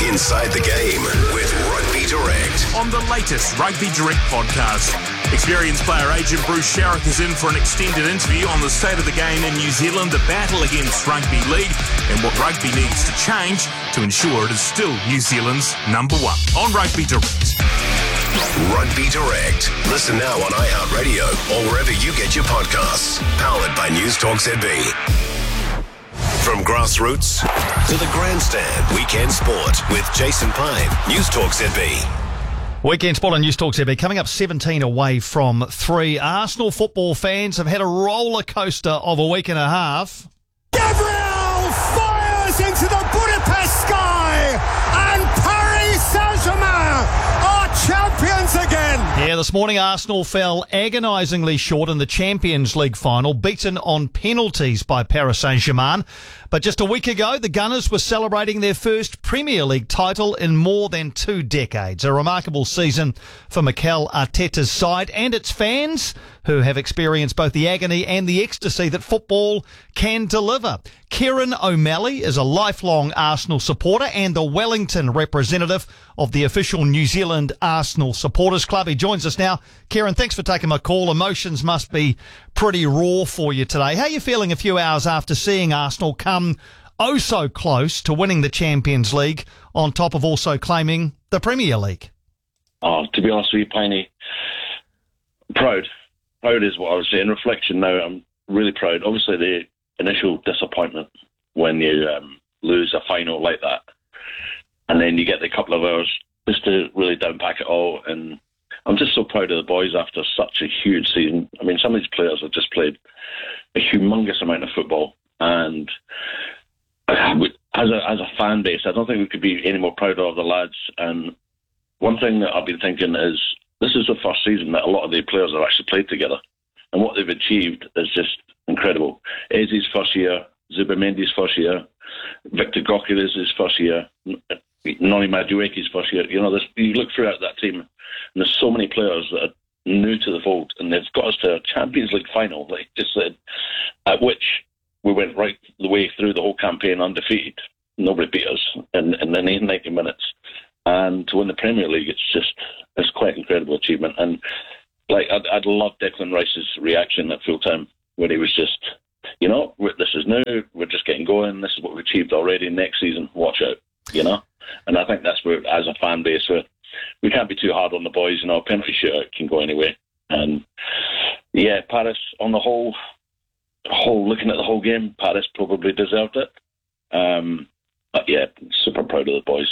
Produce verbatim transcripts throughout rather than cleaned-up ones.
Inside the Game with Rugby Direct. On the latest Rugby Direct podcast, experienced player agent Bruce Sherrick is in for an extended interview on the state of the game in New Zealand, the battle against Rugby League, and what rugby needs to change to ensure it is still New Zealand's number one. On Rugby Direct. Rugby Direct. Listen now on iHeartRadio or wherever you get your podcasts. Powered by News Talk Z B. From grassroots to the grandstand, Weekend Sport with Jason Pine, News Talk Z B. Weekend Sport on News Talk Z B. Coming up seventeen away from three. Arsenal football fans have had a roller coaster of a week and a half. Gabriel fires into the Budapest sky, and Paris Saint-Germain are champions again. Yeah, this morning Arsenal fell agonisingly short in the Champions League final, beaten on penalties by Paris Saint-Germain. But just a week ago, the Gunners were celebrating their first Premier League title in more than two decades. A remarkable season for Mikel Arteta's side and its fans, who have experienced both the agony and the ecstasy that football can deliver. Kieran O'Malley is a lifelong Arsenal supporter and the Wellington representative of the official New Zealand Arsenal Supporters Club. He joins us now. Kieran, thanks for taking my call. Emotions must be pretty raw for you today. How are you feeling a few hours after seeing Arsenal come oh so close to winning the Champions League on top of also claiming the Premier League? Oh, to be honest with you, Piney, proud. Proud is what I would say. In reflection now, I'm really proud. Obviously, the initial disappointment when you um, lose a final like that, and then you get the couple of hours just to really downpack it all. And I'm just so proud of the boys after such a huge season. I mean, some of these players have just played a humongous amount of football, and as a as a fan base, I don't think we could be any more proud of the lads. And one thing that I've been thinking is, this is the first season that a lot of the players have actually played together, and what they've achieved is just incredible. Eze's first year, Zubimendi's first year, Victor Gyökeres' first year, Noni Madueke's first year. You know, you look throughout that team, and there's so many players that are new to the fold, and they've got us to a Champions League final, like I just said, at which we went right the way through the whole campaign undefeated. Nobody beat us in, in the ninety minutes. And to win the Premier League, it's just, it's quite an incredible achievement. And like, I'd, I'd love Declan Rice's reaction at full time, where he was just, you know, this is new, we're just getting going, this is what we've achieved already, next season, watch out, you know? And I think that's where, as a fan base, we we can't be too hard on the boys, you know, a penalty shootout can go anyway. And yeah, Paris, on the whole, whole looking at the whole game, Paris probably deserved it. Um, but yeah, super proud of the boys.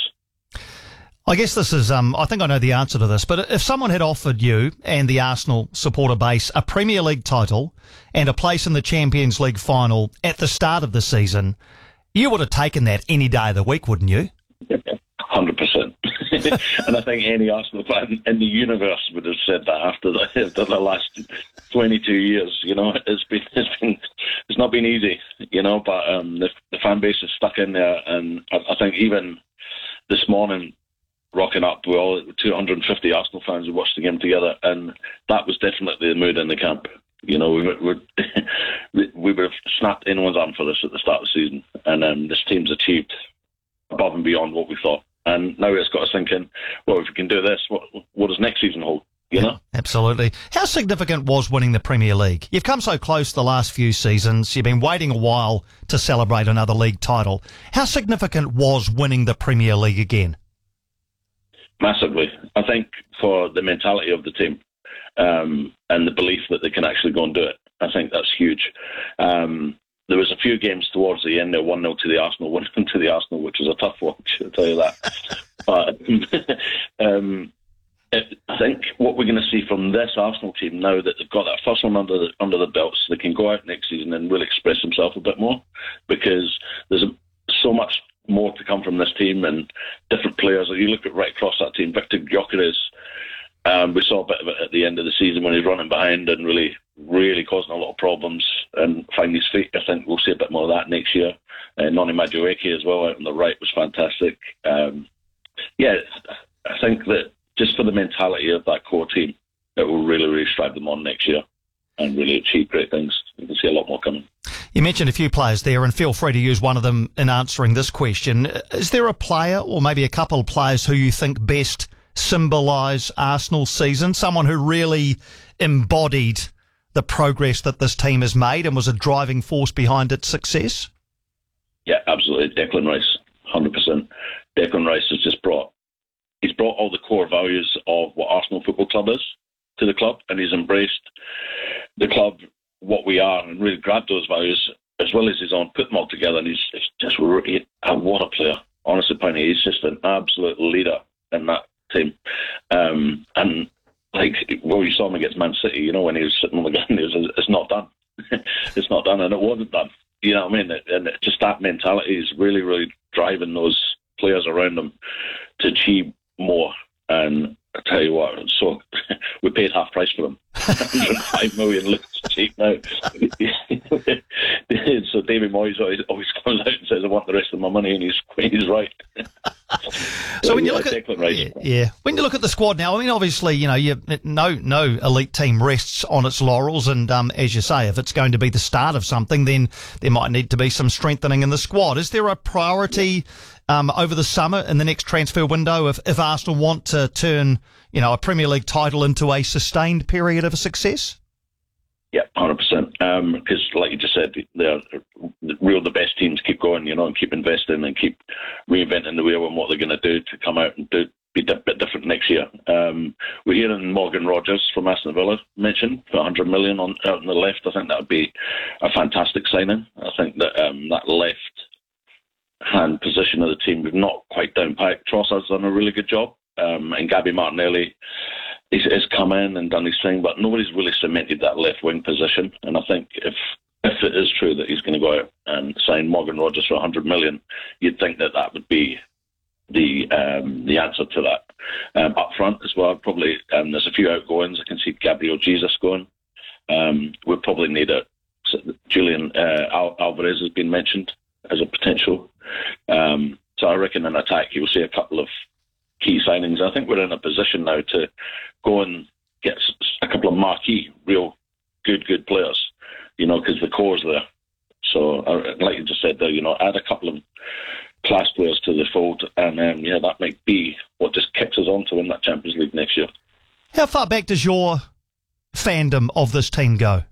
I guess this is, um, I think I know the answer to this, but if someone had offered you and the Arsenal supporter base a Premier League title and a place in the Champions League final at the start of the season, you would have taken that any day of the week, wouldn't you? one hundred percent. And I think any Arsenal fan in the universe would have said that after the, after the last twenty-two years. You know, it's been, it's been, it's not been easy, you know, but um, the, the fan base is stuck in there. And I, I think even this morning, rocking up with all two hundred fifty Arsenal fans who watched the game together, and that was definitely the mood in the camp. You know, we were we, we were snapped anyone's arm for this at the start of the season, and um, this team's achieved above and beyond what we thought. And now it's got us thinking, well, if we can do this, what what does next season hold? You know? Absolutely. How significant was winning the Premier League? You've come so close the last few seasons. You've been waiting a while to celebrate another league title. How significant was winning the Premier League again? Massively. I think for the mentality of the team um, and the belief that they can actually go and do it, I think that's huge. Um, there was a few games towards the end there, one nil to the Arsenal, one nil to the Arsenal, which was a tough watch, I'll tell you that. But um, it, I think what we're going to see from this Arsenal team now that they've got that first one under the, under the belts, they can go out next season and really express themselves a bit more, because there's a, so much more to come from this team and different players. You look at right across that team, Victor Gyökeres, um, we saw a bit of it at the end of the season when he's running behind and really, really causing a lot of problems and finding his feet. I think we'll see a bit more of that next year. Uh, Noni Madueke as well out on the right was fantastic. Um, yeah, I think that just for the mentality of that core team, it will really, really strive them on next year and really achieve great things. You can see a lot more coming. You mentioned a few players there, and feel free to use one of them in answering this question. Is there a player, or maybe a couple of players, who you think best symbolise Arsenal's season? Someone who really embodied the progress that this team has made and was a driving force behind its success? Yeah, absolutely. Declan Rice, one hundred percent. Declan Rice has just brought, he's brought all the core values of what Arsenal Football Club is to the club, and he's embraced the club, what we are, and really grabbed those values as well as his own, put them all together, and he's, he's just really, what a player. Honestly, Piney, he's just an absolute leader in that team. Um, and like, well, you saw him against Man City, you know, when he was sitting on the gun, it was, it's not done. It's not done, and it wasn't done. You know what I mean? And just that mentality is really, really driving those players around him to achieve more. And I tell you what, so we paid half price for them. one hundred five million looks cheap now. So David Moyes always, always comes out and says, I want the rest of my money, and he's, he's right. So, so when you yeah, look at right. yeah, yeah, when you look at the squad now, I mean, obviously, you know, you, no no elite team rests on its laurels, and um, as you say, if it's going to be the start of something, then there might need to be some strengthening in the squad. Is there a priority um, over the summer in the next transfer window if, if Arsenal want to turn, you know, a Premier League title into a sustained period of success? Yeah, one hundred percent. Because, um, like you just said, they're real. The best teams keep going, you know, and keep investing and keep reinventing the wheel and what they're going to do to come out and do be a bit different next year. Um, we're hearing Morgan Rogers from Aston Villa mentioned for one hundred million on out on the left. I think that would be a fantastic signing. I think that um, that left hand position of the team, we've not quite down pat. Trossard's done a really good job, um, and Gabby Martinelli He's, he's come in and done his thing, but nobody's really cemented that left wing position. And I think if if it is true that he's going to go out and sign Morgan Rogers for one hundred million, you'd think that that would be the um, the answer to that. Um, up front as well, probably um, there's a few outgoings. I can see Gabriel Jesus going. Um, we probably need a Julian uh, Al- Alvarez has been mentioned as a potential. Um, so I reckon in attack you'll see a couple of key signings. I think we're in a position now to go and get a couple of marquee, real good, good players, you know, because the core's there. So, like you just said there, you know, add a couple of class players to the fold, and um, yeah, that might be what just kicks us on to win that Champions League next year. How far back does your fandom of this team go?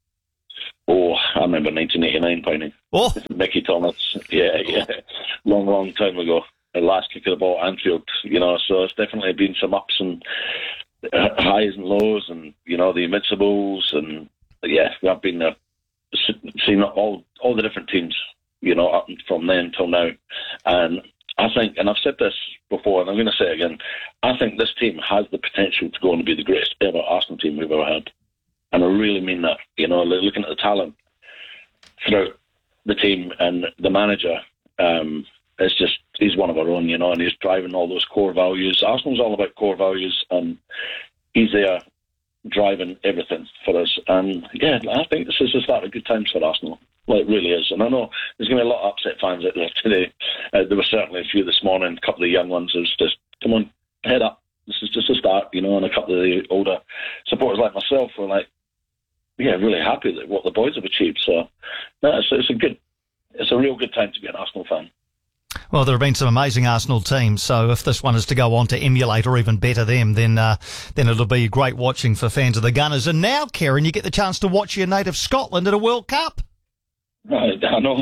Oh, I remember nineteen eighty-nine, Piney. Oh. Mickey Thomas. Yeah, yeah. Long, long time ago. The last kick of the ball at Anfield, you know, so it's definitely been some ups and uh, highs and lows, and, you know, the Invincibles, and, yeah, I've been there, seen all, all the different teams, you know, up from then till now. And I think, and I've said this before, and I'm going to say it again, I think this team has the potential to go and be the greatest ever Arsenal team we've ever had. And I really mean that, you know, looking at the talent throughout the team and the manager, um, it's just, he's one of our own, you know, and he's driving all those core values. Arsenal's all about core values, and he's there driving everything for us. And, yeah, I think this is the start of good times for Arsenal. Well, it really is. And I know there's going to be a lot of upset fans out there today. Uh, there were certainly a few this morning, a couple of young ones. It was just, come on, head up. This is just a start, you know, and a couple of the older supporters like myself were like, yeah, really happy that what the boys have achieved. So, no, it's, it's a good, it's a real good time to be an Arsenal fan. Well, there have been some amazing Arsenal teams, so if this one is to go on to emulate or even better them, then uh, then it'll be great watching for fans of the Gunners. And now, Kieran, you get the chance to watch your native Scotland at a World Cup. I, I know.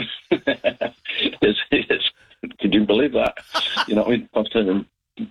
it's, it's, could you believe that? You know, I mean, I've been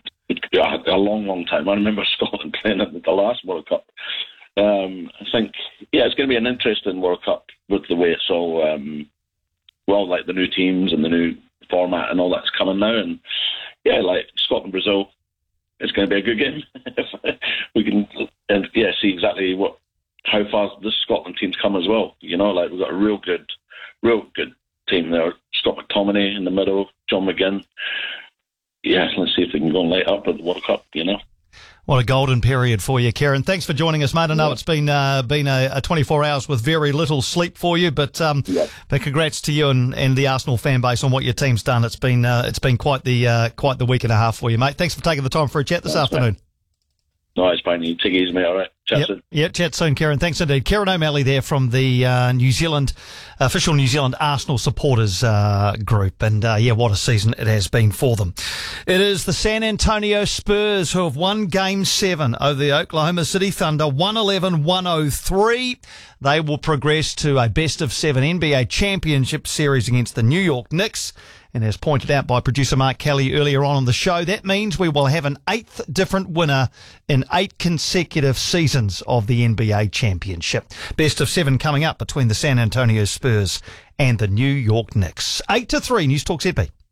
a long, long time. I remember Scotland playing at the last World Cup. Um, I think, yeah, it's going to be an interesting World Cup with the way it's all, um, well, like the new teams and the new format and all that's coming now, and yeah, like Scotland Brazil, it's going to be a good game. We can and yeah see exactly what how far the Scotland teams come as well. You know, like we've got a real good, real good team there. Scott McTominay in the middle, John McGinn. Yeah, let's see if they can go and light up at the World Cup. You know. What a golden period for you, Kieran. Thanks for joining us, mate. I know yeah. it's been uh, been a, a twenty-four hours with very little sleep for you, but um, yeah. but congrats to you and, and the Arsenal fan base on what your team's done. It's been uh, it's been quite the uh, quite the week and a half for you, mate. Thanks for taking the time for a chat this Thanks, afternoon. Man. No, it's fine. You take it easy, mate. All right. Chat Yep, soon. yep, chat soon, Kieran. Thanks indeed. Kieran O'Malley there from the uh, New Zealand, official New Zealand Arsenal supporters uh, group. And uh, yeah, what a season it has been for them. It is the San Antonio Spurs who have won Game seven over the Oklahoma City Thunder, one eleven to one oh three. They will progress to a best of seven N B A championship series against the New York Knicks. And as pointed out by producer Mark Kelly earlier on in the show, that means we will have an eighth different winner in eight consecutive seasons of the N B A championship. Best of seven coming up between the San Antonio Spurs and the New York Knicks. Eight to three, News Talk Z B.